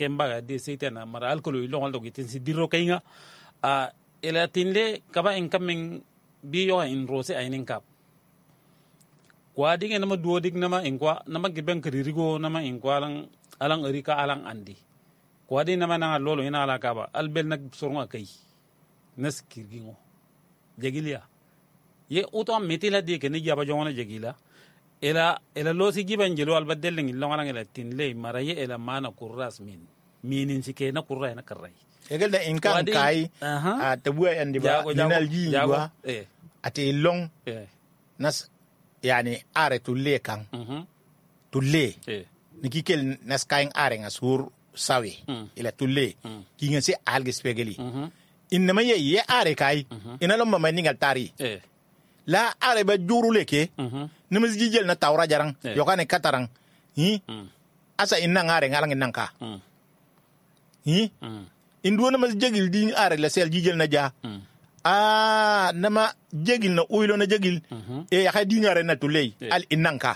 kemba de setena mara alkolo lo ngol gitin si dirro kayga ela tinle kaba en kamen biyo in rose ainin kap kwa dinge nama duodik nama in kwa nama giben kririgo nama in kwa alang erika alang andi kwa di nama na lolo ina ala kaba albel nak sorunga kai nas kirgingo jagilia ye uto metila de ke ni jaba jongona jagila ela lo si giban jelo al badel ngi longala ngela tinle maraye ela mana kurras minin sike na kurra na karrai egel da in kan kai a tabuwa andi ba ninal ji wa ate long nas yani are tulle kan tulle niki kel nas kain are ngasur sawe ila tulle ki ngasi alge spegeli inma ye are kai ina lomba maningal tari la are ba juru leke nimis jijel na tawra jarang yokane katarang asa inna ngare ngalang nanka indu na mas jegil di are la sel jijel na ja nama jegil na uylo na jegil e ya di ngare na tulay al innanka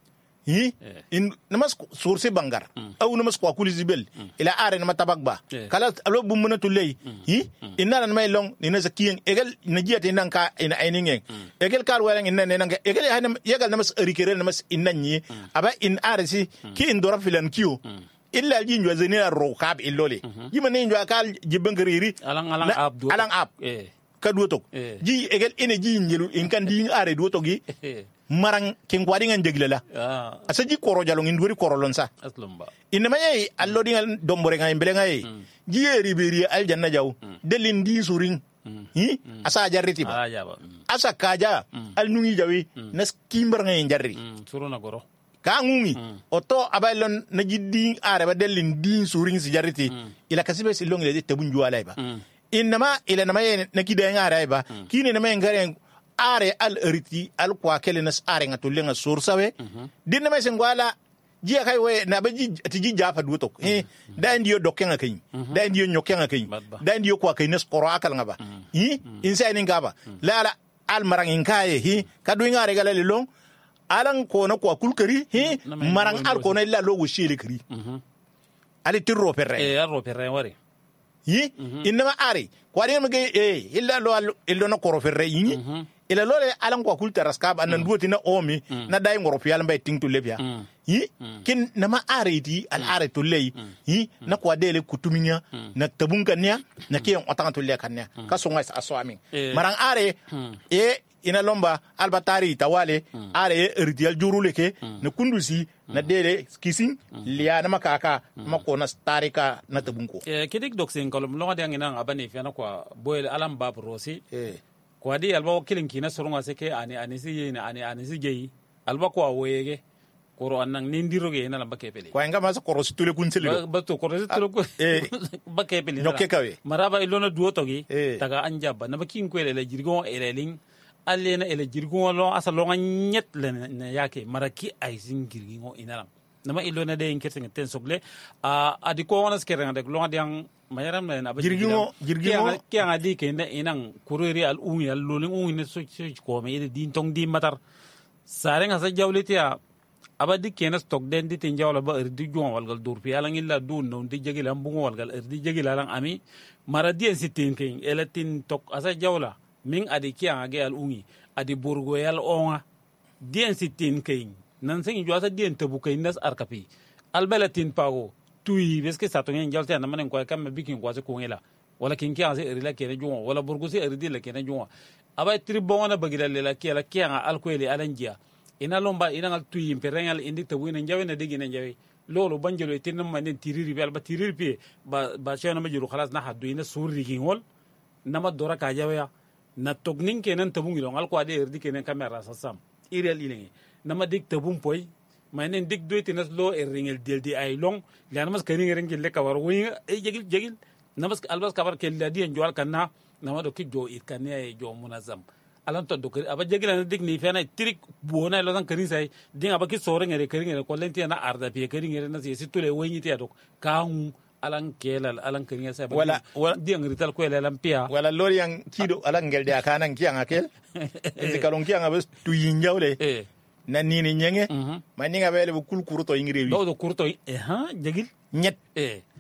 in namas source bangar aw namas ko kulizibel ila are na matabagba kala alo bumuna tulay inna na may long ni na zakien egal na jiyate nanka ina ainingen egal kal wala inna nanga egal yagal namas rikerel namas innanyi aba in are si ki indora filan kiyo illa jinjo zenina rokab illole yimane njo akal jibangariri alang ab ka duotok ji egal ene ji njelu in kan di are duotok gi marang ken kwadi ngan jeglela asa ji koro jalong induri koro lonsa aslumba inma yai allo di ngal dombore ngai mbele ngai ji riberi al janna jaw delin di suring asa jarriti ba asa kaja al nungi jawi nas kimbar ngai jarri suruna goro ka ngungi oto abailon na jiddi are ba delin din suring si jarriti ila kasibe silong le tabun juwalay ba inma ila nama na kide ngare ba kini nama ngare are al eriti al kwa kele nas are ngatulle nga sursawe din nama sengwala ji kai we na ba ji tiji jafa dutok da ndiyo dokkenga kai da ndiyo nyokkenga kai da ndiyo kwa kai nas qora akal ngaba insay ni ngaba la al marang inkaye kadu ngare galale long alan ko na kwa kulkari marang al ko na illa logo shele kari ali tirro perre wari inma ari kwari mge illa lo illo na koroferre yini ila lo alan ko kulta raskab anan duoti na omi na dai ngoro fial mbay tingtu lebya kin nama ari di al ari to lay na kwa dele kutuminya na tabunkanya na kiyon otanto le kanya ka so ngai aso amin marang are ina lomba albatari tawale are ritial juruleke na kundusi na dele kisin liya na makaka makona starika na tabunko kidik doksen kolum lo ngadi ngina abani fi na kwa boyle alam bab rosi kwa di alba kilin kina sorunga seke ani si jeyi alba kwa wege koro anang nindiroge na lamba kepeli kwa nga masa koro situle kunseli bato koro situle ko ba kepeli nyoke kawe maraba ilona duotogi taga anjaba na bakin kwele le jirgon eleling alena ele jirgon lo asalo nganyet le na yake maraki aisin girgingo inaram nama ilona de inkersen ten soble adi ko wona skere ngade lo ngadiang mayaram na na jirgingo kianga di kende inang kureri al ungi al loling ungi ne so ko me din tong di matar sare nga sa jawletia abadi kenas tok den di tin jawla ba erdi jon walgal dur fi ala ngilla dun non di jegil am bungo walgal erdi jegil ala ami maradi en sitin ken elatin tok asa jawla min adi kianga ge al ungi adi burgo yal onga dien sitin ken nan sen jo asa dien tabu ken nas arkapi albalatin pago tui beske sato ngen jalta na manen ko kam bikin ko se ko ngela wala kin kianga se erila ken jon wala burgo se erdi le ken jon aba tribona bagila le la kianga alkoeli alanjia ina lomba ina ngal tuyi imperengal indi tabu ina njawe na digi na njawe lolo banjelo itinna manen tiriri bi alba tiriri bi ba shena majiru khalas na haddu ina surri gingol nama dora ka jawe na tognin kenan tabu ngilo ngal ko ade erdi kenan camera sasam irel ile nama dik tabu poy manen dik do itinas lo erringel deldi ay long lan mas kani ngel le kawar wi jegil namas albas kabar kel ladi en jwal kanna nama do ki jo it kanne ay jo munazam alan to dokari aba jegila na dik ni fena trik buona lo san kari sai dinga ba ki sore ngere kari ngere ko lenti na arda pe kari ngere na si tule wenyi ti adok kaun alan kelal alan kari ngere sai wala dinga rital ko elan pia wala lori yang kido alan ngel de akanan kianga kel ezi kalon kianga bes tu yinjawle na nini nyenge maninga bele bu kul kurto ingrewi do kurto jegil nyet